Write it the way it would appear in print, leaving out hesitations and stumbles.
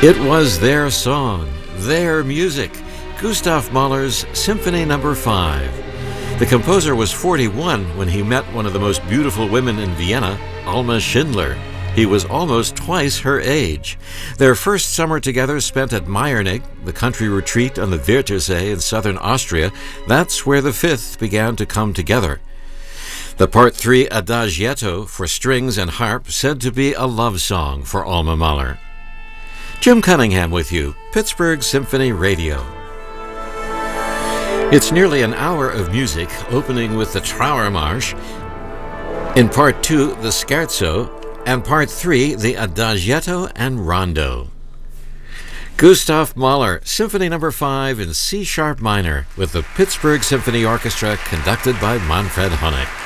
It was their song, their music, Gustav Mahler's Symphony No. 5. The composer was 41 when he met one of the most beautiful women in Vienna, Alma Schindler. He was almost twice her age. Their first summer together spent at Meiringen, the country retreat on the Wörthersee in southern Austria. That's where the fifth began to come together. The Part 3 Adagietto for strings and harp said to be a love song for Alma Mahler. Jim Cunningham with you, Pittsburgh Symphony Radio. It's nearly an hour of music, opening with the Trauermarsch. In Part 2, the Scherzo, and Part 3, the Adagietto and Rondo. Gustav Mahler, Symphony No. 5 in C-sharp minor, with the Pittsburgh Symphony Orchestra conducted by Manfred Honeck.